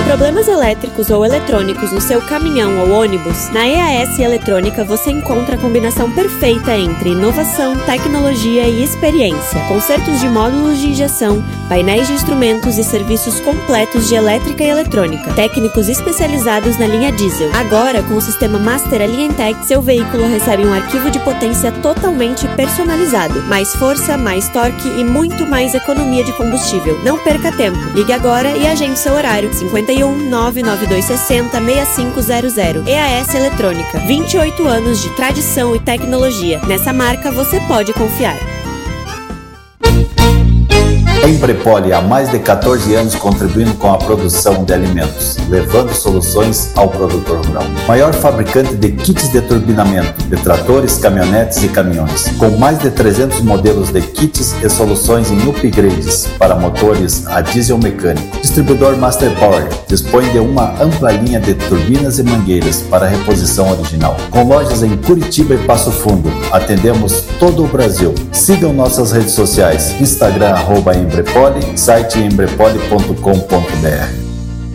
problemas elétricos ou eletrônicos no seu caminhão ou ônibus, na EAS Eletrônica você encontra a combinação perfeita entre inovação, tecnologia e experiência. Consertos de módulos de injeção, painéis de instrumentos e serviços completos de elétrica e eletrônica. Técnicos especializados na linha diesel. Agora, com o sistema Master Alientech, seu veículo recebe um arquivo de potência totalmente personalizado. Mais força, mais torque e muito mais economia de combustível. Não perca tempo. Ligue agora e agende seu horário. 51 99260 6500. EAS Eletrônica. 28 anos de tradição e tecnologia. Nessa marca você pode confiar. A Embrepoli há mais de 14 anos contribuindo com a produção de alimentos, levando soluções ao produtor rural. Maior fabricante de kits de turbinamento, de tratores, caminhonetes e caminhões, com mais de 300 modelos de kits e soluções em upgrades para motores a diesel mecânico. Distribuidor Master Power dispõe de uma ampla linha de turbinas e mangueiras para reposição original. Com lojas em Curitiba e Passo Fundo, atendemos todo o Brasil. Sigam nossas redes sociais, Instagram @Embrepoli, site embrepoli.com.br.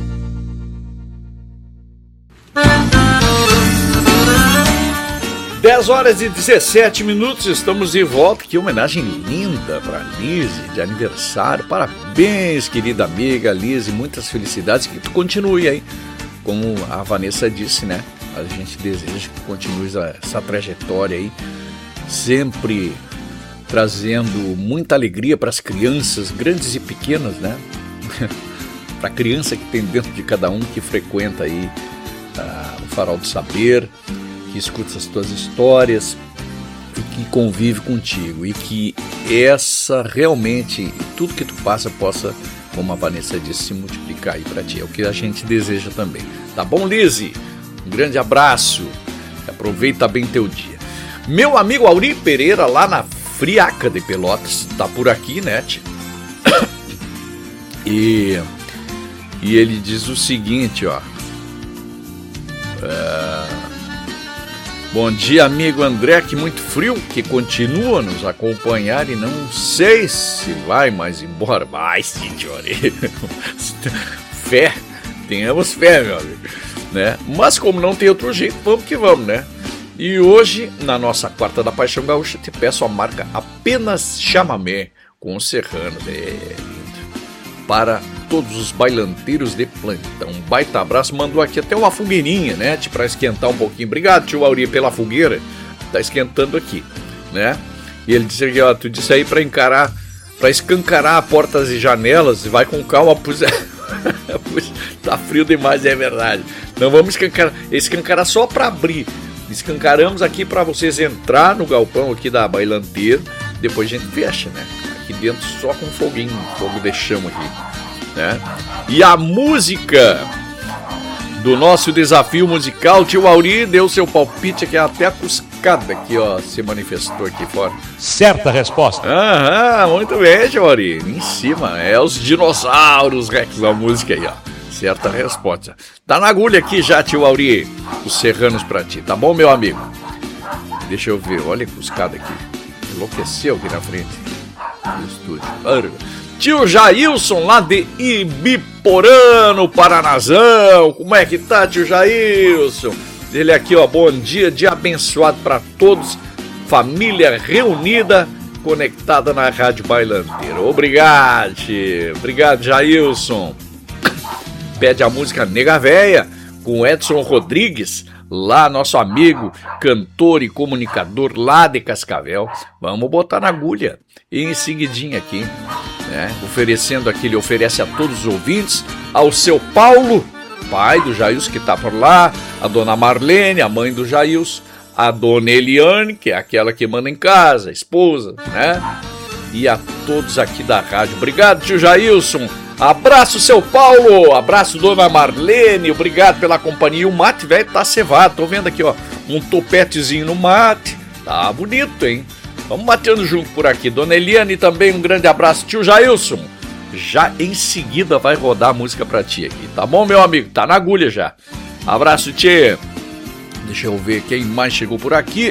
Dez horas e 17 minutos, estamos de volta. Que homenagem linda para Lise de aniversário. Parabéns, querida amiga Lise, muitas felicidades. Que tu continue aí, como a Vanessa disse, né? A gente deseja que continue essa trajetória aí, sempre trazendo muita alegria para as crianças, grandes e pequenas, né? Para a criança que tem dentro de cada um, que frequenta aí o Farol do Saber, que escuta as tuas histórias e que convive contigo, e que essa realmente, tudo que tu passa, possa, como a Vanessa disse, se multiplicar aí para ti. É o que a gente deseja também. Tá bom, Lise? Um grande abraço. Aproveita bem teu dia. Meu amigo Auri Pereira, lá na Friaca de Pelotas, tá por aqui, né, tia? E ele diz o seguinte, ó. Bom dia, amigo André, que muito frio, que continua a nos acompanhar e não sei se vai mais embora. Vai sim, Tiori. Fé, tenhamos fé, meu amigo, né? Mas como não tem outro jeito, vamos que vamos, né? E hoje, na nossa Quarta da Paixão Gaúcha, te peço a marca Apenas Chamamé, com o Serrano, para todos os bailanteiros de plantão. Um baita abraço, mandou aqui até uma fogueirinha, né, para esquentar um pouquinho. Obrigado, tio Auri, pela fogueira, tá esquentando aqui, né? E ele disse aqui, ó, tu disse aí para escancarar portas e janelas, e vai com calma, pois tá frio demais, é verdade. Não vamos escancarar só para abrir. Escancaramos aqui para vocês entrar no galpão aqui da bailanteira. Depois a gente fecha, né? Aqui dentro só com foguinho, fogo de chama aqui, né? E a música do nosso desafio musical, tio Auri deu seu palpite aqui, até a Cuscada aqui, ó, se manifestou aqui fora. Certa resposta. Aham, muito bem, tio Auri. Em cima, é os dinossauros, Rex, da música aí, ó. Certa resposta. Tá na agulha aqui já, tio Auri. Os serranos pra ti, tá bom, meu amigo? Deixa eu ver, olha a Cuscada aqui. Enlouqueceu aqui na frente do estúdio. Tio Jailson, lá de Ibiporã, no Paranazão. Como é que tá, tio Jailson? Ele aqui, ó, bom dia, dia abençoado pra todos. Família reunida, conectada na Rádio Bailanteira. Obrigado, tio. Obrigado, Jailson. Pede a música Nega Véia, com Edson Rodrigues, lá nosso amigo, cantor e comunicador lá de Cascavel. Vamos botar na agulha. E em seguidinha aqui, né, oferecendo aqui, ele oferece a todos os ouvintes, ao seu Paulo, pai do Jailson, que tá por lá, a dona Marlene, a mãe do Jailson, a dona Eliane, que é aquela que manda em casa, a esposa, né? E a todos aqui da rádio. Obrigado, tio Jailson. Abraço, seu Paulo. Abraço, dona Marlene. Obrigado pela companhia. O mate, velho, tá cevado. Tô vendo aqui, ó, um topetezinho no mate. Tá bonito, hein? Vamos mateando junto por aqui. Dona Eliane também, um grande abraço. Tio Jailson, já em seguida vai rodar a música pra ti aqui. Tá bom, meu amigo? Tá na agulha já. Abraço, tio. Deixa eu ver quem mais chegou por aqui.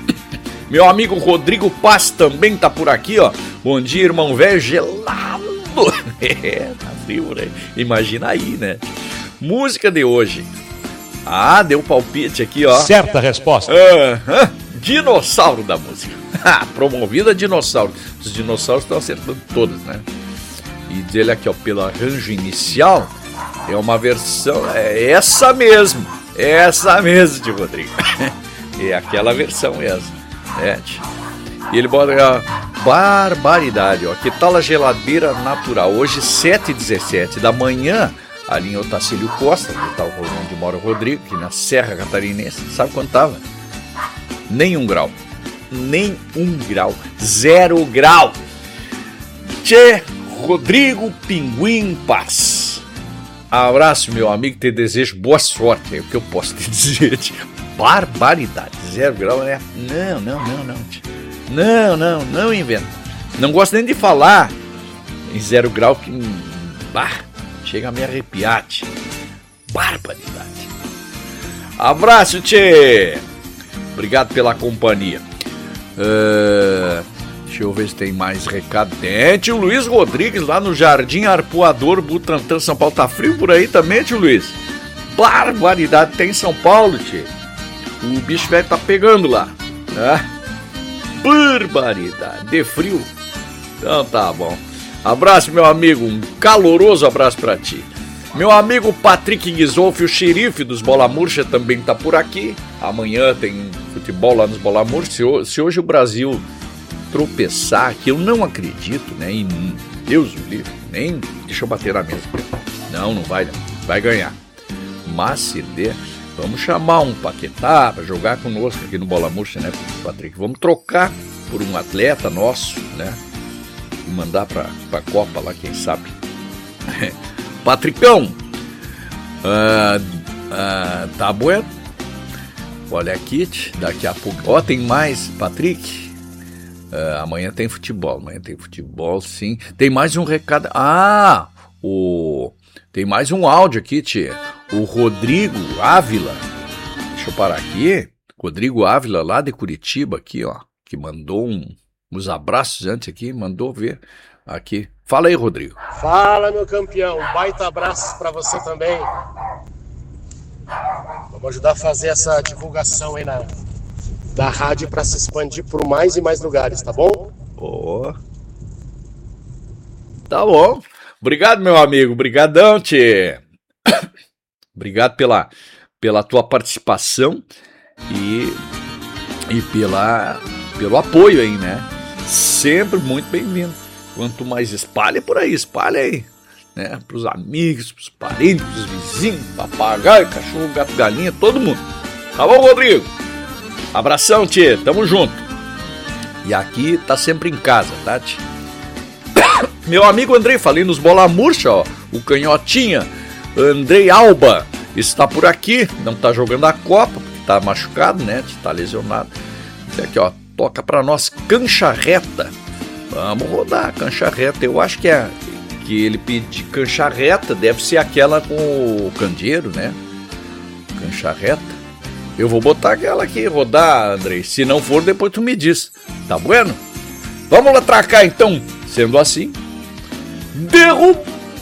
Meu amigo Rodrigo Paz também tá por aqui, ó. Bom dia, irmão velho, gelado. É, tá frio, né? Imagina aí, né? Música de hoje. Ah, deu palpite aqui, ó. Certa resposta. Dinossauro da música. Promovida Dinossauro. Os dinossauros estão acertando todas, né? E diz ele aqui, ó, pelo arranjo inicial, é uma versão, é essa mesmo de Rodrigo. É aquela versão mesmo. E ele bota barbaridade, ó. Que tal a geladeira natural? Hoje, 7h17 da manhã, ali em Otacílio Costa, que tá onde mora o Rodrigo, aqui na Serra Catarinense. Sabe quanto tava? Nem 1 grau. 0 grau. Tchê, Rodrigo Pinguim Paz. Abraço, meu amigo, te desejo boa sorte. É o que eu posso te dizer. Barbaridade. 0 grau, né? Não inventa. Não gosto nem de falar em 0 grau, que chega a me arrepiar. Tchê. Barbaridade. Abraço, tchê. Obrigado pela companhia. Deixa eu ver se tem mais recado. Tem, tio Luiz Rodrigues, lá no Jardim Arpoador, Butantã, São Paulo. Tá frio por aí também, tio Luiz? Barbaridade, tem em São Paulo, tio. O bicho velho tá pegando lá, né? Barbaridade, de frio. Então tá bom. Abraço, meu amigo, um caloroso abraço pra ti. Meu amigo Patrick Guizolfi, o xerife dos Bola Murcha, também tá por aqui. Amanhã tem futebol lá nos Bola Murcha. Se hoje o Brasil tropeçar, que eu não acredito, né? Em Deus o livre, nem deixa eu bater na mesa. Não vai, vai ganhar. Mas se der, vamos chamar um Paquetá para jogar conosco aqui no Bola Murcha, né, Patrick? Vamos trocar por um atleta nosso, né? E mandar pra Copa lá, quem sabe. Patricão, tá bueno? Olha aqui, daqui a pouco. Ó, tem mais, Patrick. Amanhã tem futebol, sim. Tem mais um recado. Tem mais um áudio aqui, tia. O Rodrigo Ávila. Deixa eu parar aqui. Rodrigo Ávila, lá de Curitiba, aqui, ó. Que mandou uns abraços antes aqui, mandou ver aqui. Fala aí, Rodrigo. Fala, meu campeão. Um baita abraço pra você também. Vamos ajudar a fazer essa divulgação aí da rádio para se expandir por mais e mais lugares, tá bom? Tá bom. Obrigado, meu amigo. Obrigadão, tchê. Obrigado pela tua participação e pelo apoio aí, né? Sempre muito bem-vindo. Quanto mais espalha por aí, né? Pros amigos, pros parentes, pros vizinhos, papagaio, cachorro, gato, galinha, todo mundo. Tá bom, Rodrigo? Abração, tchê. Tamo junto. E aqui tá sempre em casa, tá, tchê? Meu amigo Andrei, falei nos Bola Murcha, ó. O canhotinha, Andrei Alba, está por aqui. Não tá jogando a Copa, porque tá machucado, né? Tá lesionado. Esse aqui, ó. Toca pra nós Cancha Reta. Vamos rodar Cancha Reta. Eu acho que ele pediu Cancha Reta, deve ser aquela com o candeeiro, né? Cancha Reta. Eu vou botar aquela aqui, rodar, Andrei. Se não for, depois tu me diz. Tá bueno? Vamos lá atracar, então. Sendo assim, derrubaram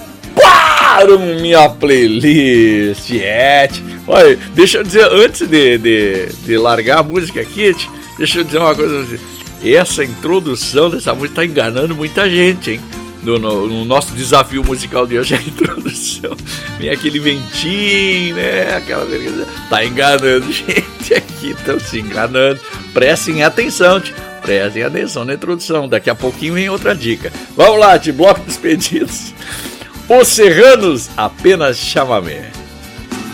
minha playlist. Olha, deixa eu dizer, antes de largar a música aqui, deixa eu dizer uma coisa. Essa introdução dessa música tá enganando muita gente, hein? No nosso desafio musical de hoje, a introdução. Vem aquele ventinho, né? Tá enganando gente aqui, estão se enganando. Prestem atenção, prestem atenção na introdução. Daqui a pouquinho vem outra dica. Vamos lá, de bloco de despedidos. Os Serranos, apenas chamamé.